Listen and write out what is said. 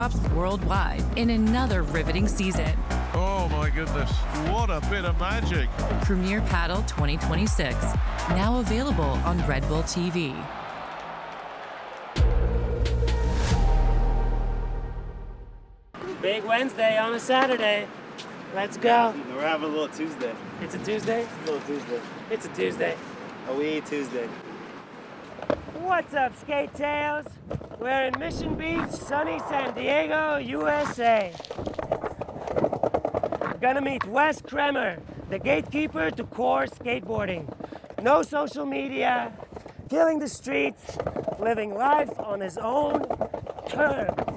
worldwide in another riveting season. Oh my goodness, what a bit of magic. Premier Paddle 2026, now available on Red Bull TV. Big Wednesday on a Saturday. Let's go. We're having a little Tuesday. It's a Tuesday? A little Tuesday. It's a Tuesday. A wee Tuesday. What's up, Skate Tails? We're in Mission Beach, sunny San Diego, USA. We're gonna meet Wes Kremer, the gatekeeper to core skateboarding. No social media, killing the streets, living life on his own terms.